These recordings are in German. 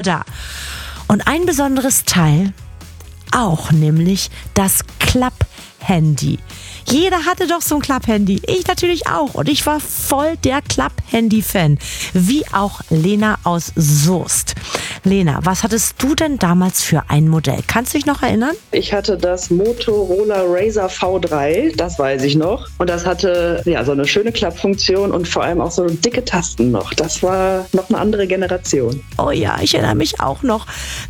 da. Und ein besonderes Teil auch, nämlich das Klapp-Handy. Jeder hatte doch so ein Klapp-Handy. Ich natürlich auch. Und ich war voll der Klapp-Handy-Fan. Wie auch Lena aus Soest. Lena, was hattest du denn damals für ein Modell? Kannst du dich noch erinnern? Ich hatte das Motorola Razr V3, das weiß ich noch. Und das hatte ja so eine schöne Klappfunktion und vor allem auch so dicke Tasten noch. Das war noch eine andere Generation. Oh ja, ich erinnere mich auch noch.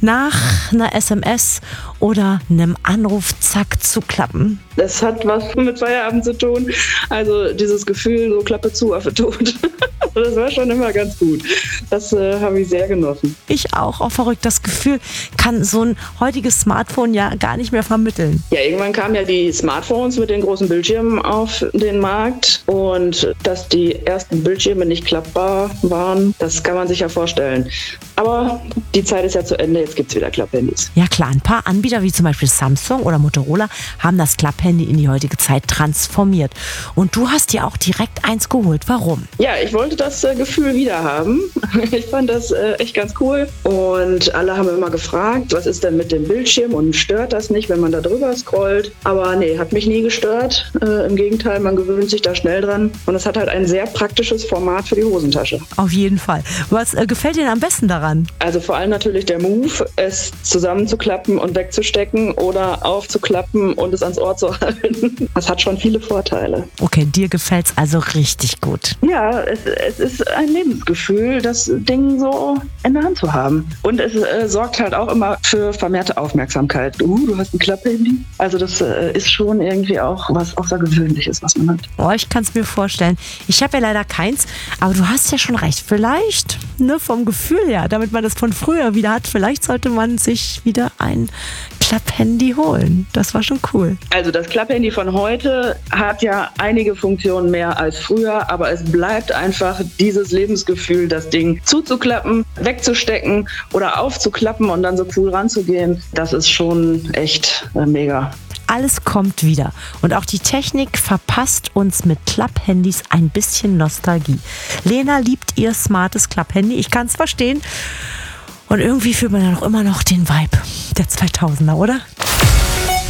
Nach einer SMS oder einem Anruf zack zu klappen. Das hat was mit Feierabend zu tun. Also dieses Gefühl, so Klappe zu, Affe tot. Das war schon immer ganz gut. Das habe ich sehr genossen. Ich auch. Auch verrückt. Das Gefühl kann so ein heutiges Smartphone ja gar nicht mehr vermitteln. Ja, irgendwann kamen ja die Smartphones mit den großen Bildschirmen auf den Markt. Und dass die ersten Bildschirme nicht klappbar waren, das kann man sich ja vorstellen. Aber die Zeit ist ja zu Ende. Jetzt gibt es wieder Klapphandys. Ja klar, ein paar Anbieter wie zum Beispiel Samsung oder Motorola haben das Klapphandy in die heutige Zeit transformiert. Und du hast dir auch direkt eins geholt. Warum? Ja, ich wollte das Gefühl wieder haben. Ich fand das echt ganz cool. Und alle haben immer gefragt, was ist denn mit dem Bildschirm und stört das nicht, wenn man da drüber scrollt? Aber nee, hat mich nie gestört. Im Gegenteil, man gewöhnt sich da schnell dran. Und es hat halt ein sehr praktisches Format für die Hosentasche. Auf jeden Fall. Was gefällt dir am besten daran? Also vor allem natürlich der Move, es zusammenzuklappen und wegzustecken oder aufzuklappen und es ans Ohr zu halten. Das hat schon viele Vorteile. Okay, dir gefällt's also richtig gut. Ja, es ist ein Lebensgefühl, das Ding so in der Hand zu haben. Und es sorgt halt auch immer für vermehrte Aufmerksamkeit. Du hast ein Klapphandy? Also das ist schon irgendwie auch was Außergewöhnliches, was man hat. Oh, ich kann es mir vorstellen. Ich habe ja leider keins, aber du hast ja schon recht. Vielleicht, vom Gefühl her, damit man das von früher wieder hat, vielleicht sollte man sich wieder ein Klapphandy holen. Das war schon cool. Also das Klapphandy von heute hat ja einige Funktionen mehr als früher, aber es bleibt einfach dieses Lebensgefühl, das Ding zuzuklappen, wegzustecken oder aufzuklappen und dann so cool ranzugehen. Das ist schon echt mega. Alles kommt wieder. Und auch die Technik verpasst uns mit Klapphandys ein bisschen Nostalgie. Lena liebt ihr smartes Klapphandy. Ich kann es verstehen. Und irgendwie fühlt man ja noch immer noch den Vibe der 2000er, oder?